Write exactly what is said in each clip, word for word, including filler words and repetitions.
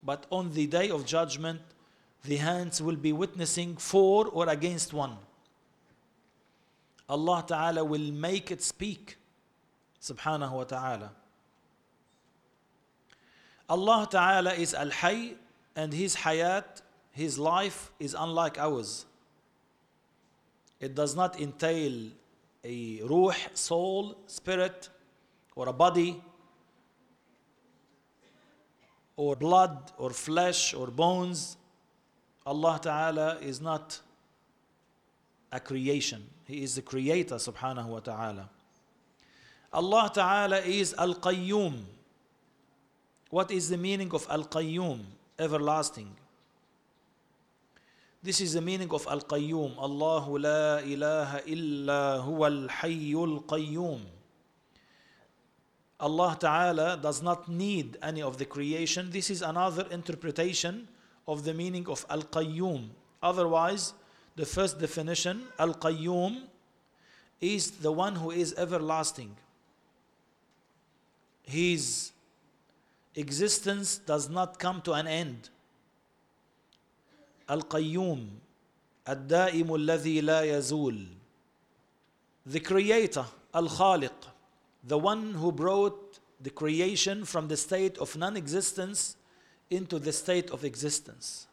But on the day of judgment, the hands will be witnessing for or against one. Allah Ta'ala will make it speak, subhanahu wa ta'ala. Allah Ta'ala is Al-Hayy, and His hayat, His life is unlike ours. It does not entail a ruh, soul, spirit, or a body, or blood, or flesh, or bones. Allah Ta'ala is not a creation. He is the creator, subhanahu wa ta'ala. Allah Ta'ala is Al-Qayyum. What is the meaning of Al-Qayyum? Everlasting. This is the meaning of Al-Qayyum. Allahu la ilaha illa huwa al-hayyul qayyum. Allah Ta'ala does not need any of the creation. This is another interpretation of the meaning of Al-Qayyum. Otherwise, the first definition, Al-Qayyum, is the one who is everlasting. His existence does not come to an end. Al-Qayyum, Ad-Da'imu alladhi la yazul. The creator, Al-Khaliq, the one who brought the creation from the state of non-existence into the state of existence.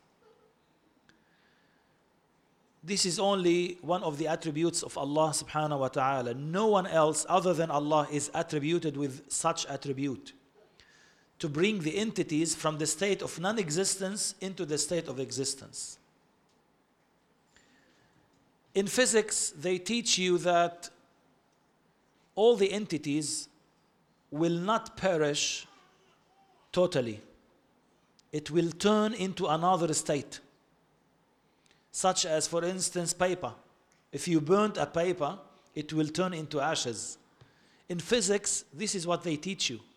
This is only one of the attributes of Allah subhanahu wa ta'ala. No one else other than Allah is attributed with such attribute, to bring the entities from the state of non-existence into the state of existence. In physics, they teach you that all the entities will not perish totally. It will turn into another state. Such as, for instance, paper. If you burnt a paper, it will turn into ashes. In physics, this is what they teach you.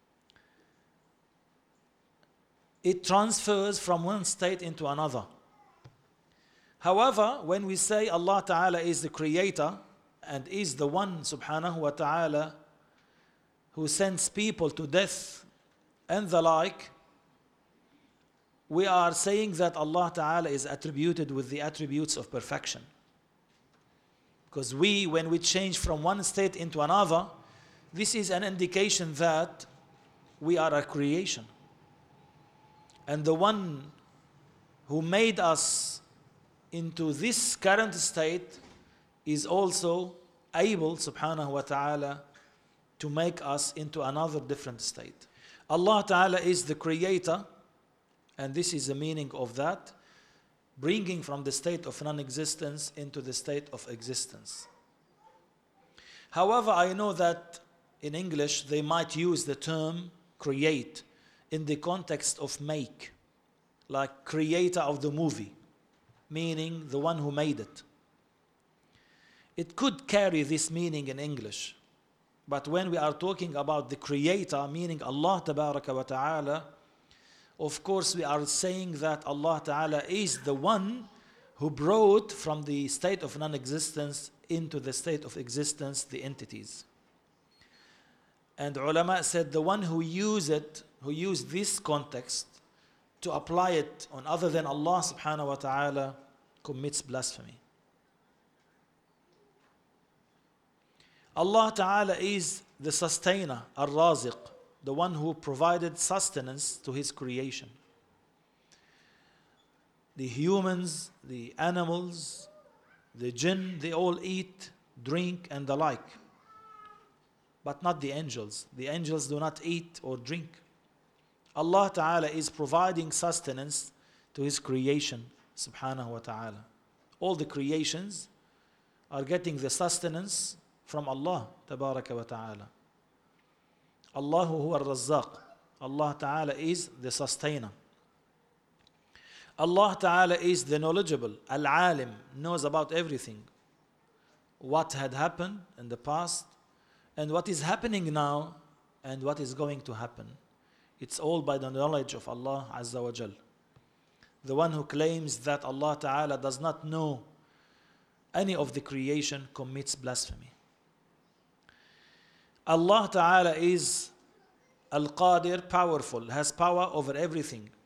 It transfers from one state into another. However, when we say Allah Ta'ala is the creator and is the one, subhanahu wa ta'ala, who sends people to death and the like, we are saying that Allah Ta'ala is attributed with the attributes of perfection. Because we, when we change from one state into another, this is an indication that we are a creation. And the one who made us into this current state is also able, subhanahu wa ta'ala, to make us into another different state. Allah Ta'ala is the creator, and this is the meaning of that, bringing from the state of non-existence into the state of existence. However, I know that in English they might use the term create in the context of make, like creator of the movie, meaning the one who made it. It could carry this meaning in English, but when we are talking about the creator, meaning Allah Tabaraka wa Ta'ala, of course we are saying that Allah Ta'ala is the one who brought from the state of non-existence into the state of existence the entities. And ulama said the one who used it, who used this context to apply it on other than Allah subhanahu wa ta'ala commits blasphemy. Allah Ta'ala is the sustainer, Ar-Raziq, the one who provided sustenance to His creation. The humans, the animals, the jinn, they all eat, drink, and the like. But not the angels. The angels do not eat or drink. Allah Ta'ala is providing sustenance to His creation, subhanahu wa ta'ala. All the creations are getting the sustenance from Allah, tabaraka wa ta'ala. Allahu huwa ar-Razzaq. Allah Ta'ala is the sustainer. Allah Ta'ala is the knowledgeable, Al-Alim, knows about everything. What had happened in the past, and what is happening now, and what is going to happen. It's all by the knowledge of Allah Azza wa Jal. The one who claims that Allah Ta'ala does not know any of the creation commits blasphemy. Allah Ta'ala is Al-Qadir, powerful, has power over everything.